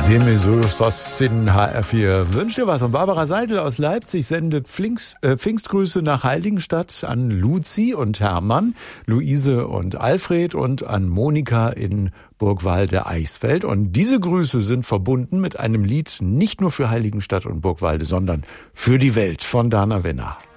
Demisursos in HR4 wünscht dir was. Und Barbara Seidel aus Leipzig sendet Pfingstgrüße nach Heiligenstadt an Luzi und Hermann, Luise und Alfred und an Monika in Burgwalde-Eichsfeld. Und diese Grüße sind verbunden mit einem Lied nicht nur für Heiligenstadt und Burgwalde, sondern für die Welt von Dana Wenner.